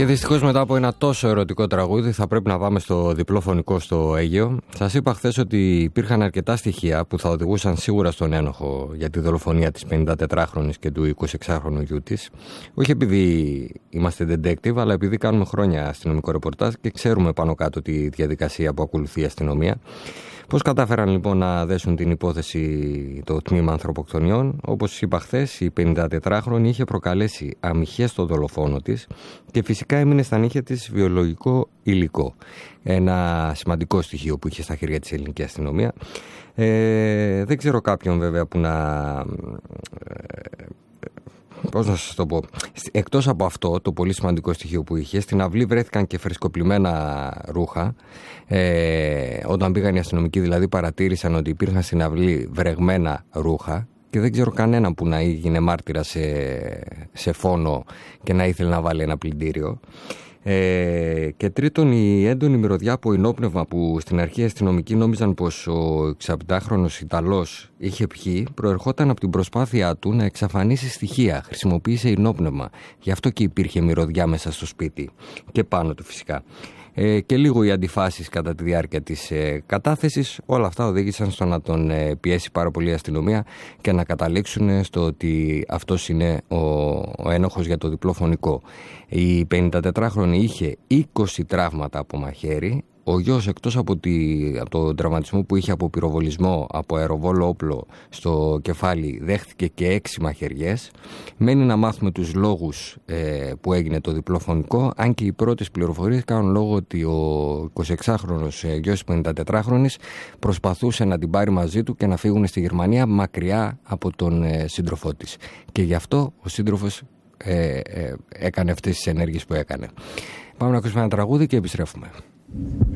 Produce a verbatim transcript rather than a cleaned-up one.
Και δυστυχώς μετά από ένα τόσο ερωτικό τραγούδι θα πρέπει να πάμε στο διπλό φωνικό στο Αίγαιο. Σας είπα χθες ότι υπήρχαν αρκετά στοιχεία που θα οδηγούσαν σίγουρα στον ένοχο για τη δολοφονία της πενηντατετράχρονης και του εικοσιεξάχρονου γιού της. Όχι επειδή είμαστε detective, αλλά επειδή κάνουμε χρόνια αστυνομικό ρεπορτάζ και ξέρουμε πάνω κάτω τη διαδικασία που ακολουθεί η αστυνομία. Πώς κατάφεραν λοιπόν να δέσουν την υπόθεση το τμήμα ανθρωποκτονιών? Όπως είπα χθες, η πενηντατετράχρονη είχε προκαλέσει αμυχές στο δολοφόνο της και φυσικά έμεινε στα νύχια της βιολογικό υλικό. Ένα σημαντικό στοιχείο που είχε στα χέρια της ελληνική αστυνομία. Ε, δεν ξέρω κάποιον βέβαια που να... Πώς να σας το πω, εκτός από αυτό το πολύ σημαντικό στοιχείο που είχε, στην αυλή βρέθηκαν και φρεσκοπλημμένα ρούχα. Ε, όταν πήγαν οι αστυνομικοί δηλαδή παρατήρησαν ότι υπήρχαν στην αυλή βρεγμένα ρούχα και δεν ξέρω κανέναν που να έγινε μάρτυρα σε, σε φόνο και να ήθελε να βάλει ένα πλυντήριο. Ε, και τρίτον, η έντονη μυρωδιά από ενόπνευμα που στην αρχή οι αστυνομικοί νόμιζαν πως ο εξαπεντάχρονος Ιταλός είχε πιει, προερχόταν από την προσπάθειά του να εξαφανίσει στοιχεία. Χρησιμοποίησε ενόπνευμα. Γι' αυτό και υπήρχε μυρωδιά μέσα στο σπίτι και πάνω του φυσικά. Ε, και λίγο οι αντιφάσεις κατά τη διάρκεια της ε, κατάθεσης, όλα αυτά οδήγησαν στο να τον ε, πιέσει πάρα πολύ η αστυνομία και να καταλήξουν στο ότι αυτός είναι ο, ο ένοχος για το διπλό φωνικό. Η πενηντατετράχρονη είχε είκοσι τραύματα από μαχαίρι. Ο γιος, εκτός από, τη, από τον τραυματισμό που είχε από πυροβολισμό από αεροβόλο όπλο στο κεφάλι, δέχτηκε και έξι μαχαιριές. Μένει να μάθουμε τους λόγους ε, που έγινε το διπλό φωνικό, αν και οι πρώτες πληροφορίες κάνουν λόγο ότι ο εικοσιεξάχρονος ε, γιος της πενηντατετράχρονης προσπαθούσε να την πάρει μαζί του και να φύγουν στη Γερμανία μακριά από τον ε, σύντροφό της. Και γι' αυτό ο σύντροφος ε, ε, έκανε αυτές τις ενέργειες που έκανε. Πάμε να ακούσουμε ένα τραγούδι και επιστρέφουμε.